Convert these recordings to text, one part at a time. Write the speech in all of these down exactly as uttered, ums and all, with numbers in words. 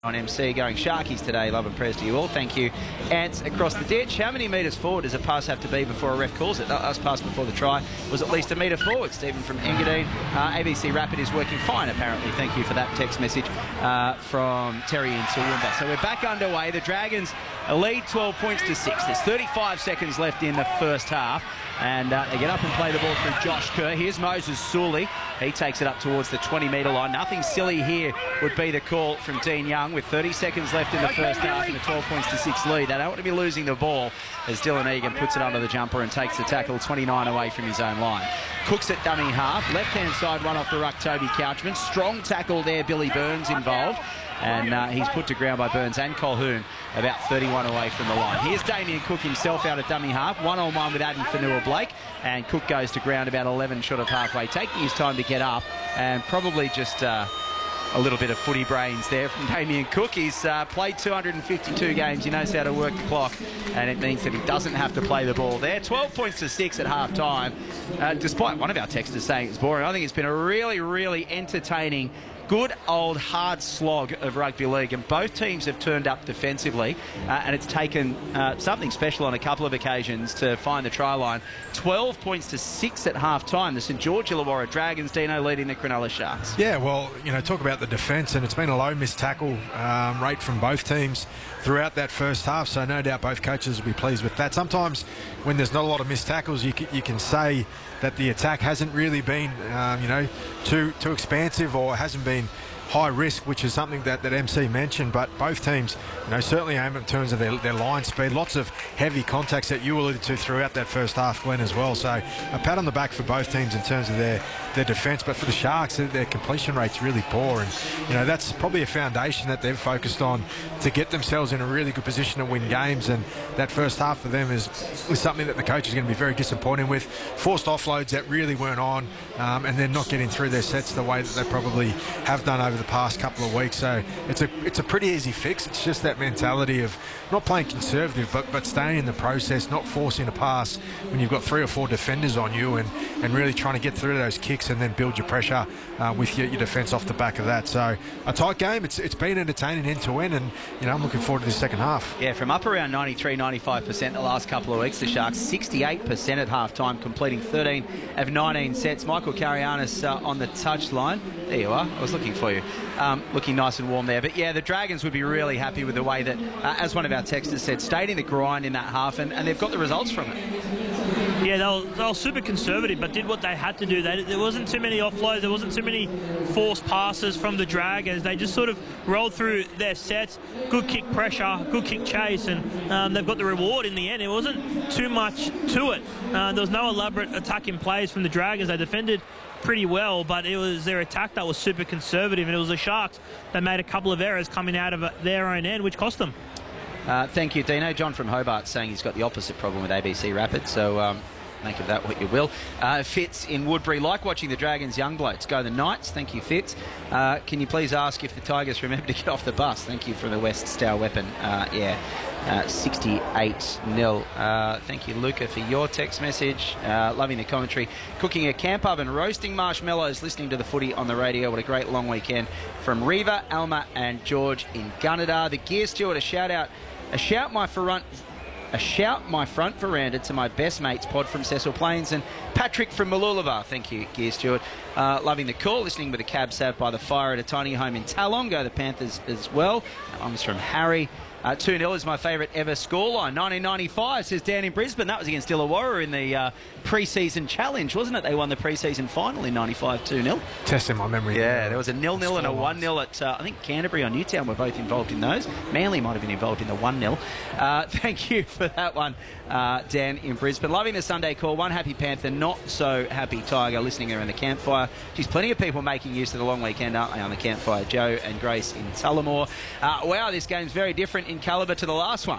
On M C going Sharkies today. Love and prayers to you all. Thank you. Ants across the ditch. How many metres forward does a pass have to be before a ref calls it? That last pass before the try was at least a metre forward. Stephen from Engadine. Uh, A B C Rapid is working fine, apparently. Thank you for that text message uh, from Terry in Toowoomba. So we're back underway. The Dragons lead twelve points to six. There's thirty-five seconds left in the first half. And uh, they get up and play the ball through Josh Kerr. Here's Moses Sully. He takes it up towards the twenty metre line. Nothing silly here would be the call from Dean Young with thirty seconds left in the first half and a twelve points to six lead. They don't want to be losing the ball as Dylan Egan puts it under the jumper and takes the tackle twenty-nine away from his own line. Cooks at dummy half. Left-hand side run off the ruck, Toby Couchman. Strong tackle there, Billy Burns involved. And uh, he's put to ground by Burns and Colhoun about thirty-one away from the line. Here's Damien Cook himself out at dummy half. One on one with Adam Fanua-Blake. And Cook goes to ground about eleven short of halfway, taking his time to get up. And probably just uh, a little bit of footy brains there from Damien Cook. He's uh, played two hundred fifty-two games. He knows how to work the clock. And it means that he doesn't have to play the ball there. twelve points to six at half time. Uh, despite one of our texters saying it's boring, I think it's been a really, really entertaining, good old hard slog of rugby league, and both teams have turned up defensively, uh, and it's taken uh, something special on a couple of occasions to find the try line. twelve points to six at half time. The St George Illawarra Dragons, Dino, leading the Cronulla Sharks. Yeah, well, you know, talk about the defence, and it's been a low missed tackle um, rate from both teams throughout that first half, so no doubt both coaches will be pleased with that. Sometimes when there's not a lot of missed tackles, you can, you can say that the attack hasn't really been, um, you know, too too expansive or hasn't been high risk, which is something that, that M C mentioned, but both teams, you know, certainly aim in terms of their, their line speed. Lots of heavy contacts that you alluded to throughout that first half, Glenn, as well. So a pat on the back for both teams in terms of their, their defence, but for the Sharks, their completion rate's really poor, and, you know, that's probably a foundation that they've focused on to get themselves in a really good position to win games, and that first half for them is, is something that the coach is going to be very disappointed with. Forced offloads that really weren't on, um, and then not getting through their sets the way that they probably have done over the past couple of weeks. So it's a it's a pretty easy fix. It's just that mentality of not playing conservative, but but staying in the process, not forcing a pass when you've got three or four defenders on you, and and really trying to get through those kicks and then build your pressure uh, with your, your defence off the back of that. So a tight game. It's it's been entertaining end to end, and you know, I'm looking forward to this second half. Yeah, from up around ninety-three, ninety-five percent the last couple of weeks, the Sharks sixty-eight percent at half time, completing thirteen of nineteen sets. Michael Carianis uh, on the touchline. There you are. I was looking for you. Um, looking nice and warm there. But yeah, the Dragons would be really happy with the way that, uh, as one of our texters said, stayed in the grind in that half, and, and they've got the results from it. Yeah, they were, they were super conservative, but did what they had to do. They, there wasn't too many offloads, there wasn't too many forced passes from the Dragons. They just sort of rolled through their sets, good kick pressure, good kick chase, and um, they've got the reward in the end. It wasn't too much to it. Uh, there was no elaborate attacking plays from the Dragons. They defended pretty well, but it was their attack that was super conservative, and it was the Sharks that made a couple of errors coming out of their own end, which cost them. Uh, thank you, Dino. John from Hobart saying he's got the opposite problem with A B C Rapid, so um, make of that what you will. Uh, Fitz in Woodbury, like watching the Dragons young blokes go the Knights. Thank you, Fitz. Uh, can you please ask if the Tigers remember to get off the bus? Thank you from the West Stour Weapon. Uh, yeah, uh, sixty-eight nil. Uh, thank you, Luca, for your text message. Uh, loving the commentary. Cooking a camp oven, roasting marshmallows, listening to the footy on the radio. What a great long weekend from Reva, Alma and George in Gunnedah. The Gear Steward, a shout out. A shout my front, a shout my front veranda to my best mates, Pod from Cecil Plains and Patrick from Mooloolaba. Thank you, Gear Stewart. Uh, loving the call, listening with a cab sat by the fire at a tiny home in Talong. Go the Panthers as well. That one's from Harry. Uh, two nil is my favourite ever scoreline. nineteen ninety-five, says Dan in Brisbane. That was against Illawarra in the uh, pre-season challenge, wasn't it? They won the pre-season final in ninety-five, two nil. Testing my memory. Yeah, there was a nil nil and a one nil at, uh, I think, Canterbury or Newtown were both involved in those. Manly might have been involved in the one nil. Uh, thank you for that one, uh, Dan in Brisbane. Loving the Sunday call. One happy Panther, not so happy Tiger, listening around the campfire. Geez, plenty of people making use of the long weekend, aren't they, on the campfire? Joe and Grace in Tullamore. Uh, wow, this game's very different in calibre to the last one.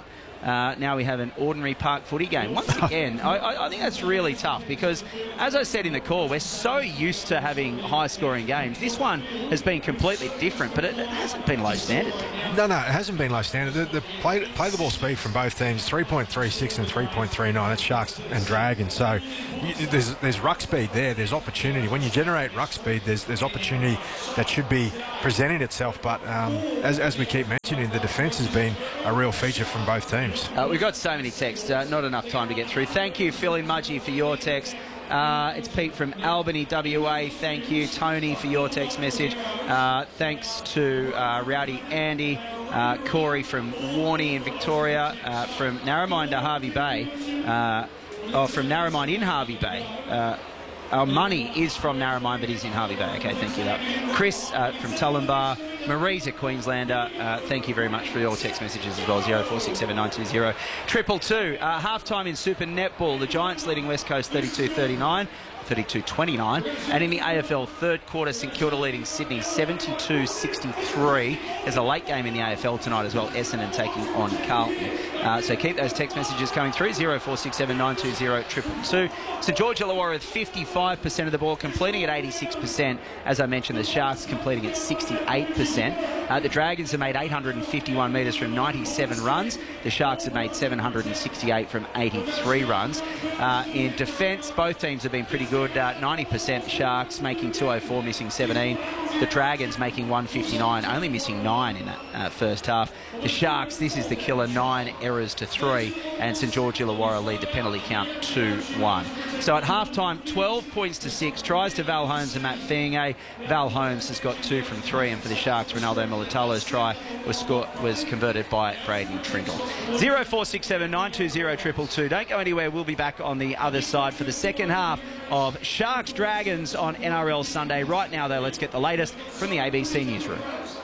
Uh, now we have an ordinary park footy game. Once again, I, I, I think that's really tough because, as I said in the call, we're so used to having high-scoring games. This one has been completely different, but it, it hasn't been low standard. No, no, it hasn't been low standard. The, the play, play the ball speed from both teams, three point three six and three point three nine. That's Sharks and Dragons. So you, there's there's ruck speed there. There's opportunity. When you generate ruck speed, there's there's opportunity that should be presenting itself. But um, as, as we keep mentioning, the defence has been a real feature from both teams. Uh, we've got so many texts, uh, not enough time to get through. Thank you, Phil and Mudgee, for your text. Uh, it's Pete from Albany, W A. Thank you, Tony, for your text message. Uh, thanks to uh, Rowdy Andy, uh, Corey from Warney in Victoria, uh, from Narromine to Harvey Bay, uh, oh, from Narromine in Harvey Bay. Uh, Our money is from Narromine, but he's in Harvey Bay. Okay, thank you. That. Chris uh, from Tullambar. Marie's a Queenslander. Uh, thank you very much for your text messages as well. zero four six seven nine two zero triple two. Uh, half-time in Super Netball. The Giants leading West Coast thirty-two thirty-nine. thirty-two twenty-nine. And in the A F L third quarter, St Kilda leading Sydney seventy-two sixty-three. There's a late game in the A F L tonight as well, Essendon taking on Carlton. Uh, so keep those text messages coming through, zero four six seven nine two zero triple two. St George Illawarra with fifty-five percent of the ball, completing at eighty-six percent. As I mentioned, the Sharks completing at sixty-eight percent. Uh, the Dragons have made eight hundred fifty-one metres from ninety-seven runs. The Sharks have made seven hundred sixty-eight from eighty-three runs. Uh, in defence, both teams have been pretty good. Uh, ninety percent Sharks, making two oh four, missing seventeen. The Dragons making one fifty-nine, only missing nine in that uh, first half. The Sharks, this is the killer, nine errors to three, and St George Illawarra lead the penalty count two one. So at half-time, twelve points to six, tries to Val Holmes and Matt Fienge. Val Holmes has got two from three, and for the Sharks, Ronaldo Militalo's try was scored, was converted by Braden Trindle. zero four six seven nine two zero triple two. Don't go anywhere, we'll be back on the other side for the second half of Sharks Dragons on N R L Sunday. Right now, though, let's get the latest from the A B C Newsroom.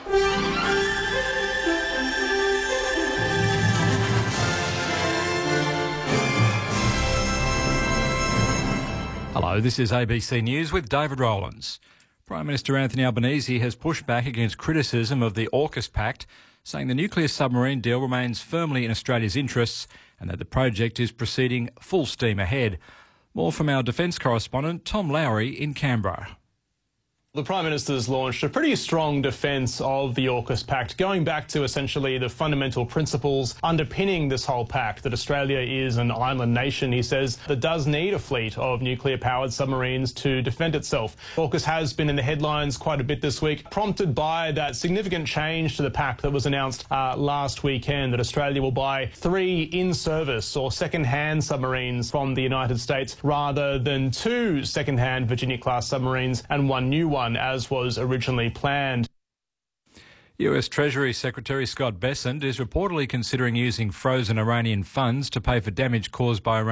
Hello, this is A B C News with David Rowlands. Prime Minister Anthony Albanese has pushed back against criticism of the AUKUS Pact, saying the nuclear submarine deal remains firmly in Australia's interests and that the project is proceeding full steam ahead. More from our defence correspondent Tom Lowry in Canberra. The Prime Minister's launched a pretty strong defence of the AUKUS Pact, going back to essentially the fundamental principles underpinning this whole pact, that Australia is an island nation, he says, that does need a fleet of nuclear-powered submarines to defend itself. AUKUS has been in the headlines quite a bit this week, prompted by that significant change to the pact that was announced uh, last weekend, that Australia will buy three in-service or second-hand submarines from the United States rather than two second-hand Virginia-class submarines and one new one, as was originally planned. U S Treasury Secretary Scott Bessent is reportedly considering using frozen Iranian funds to pay for damage caused by Iran.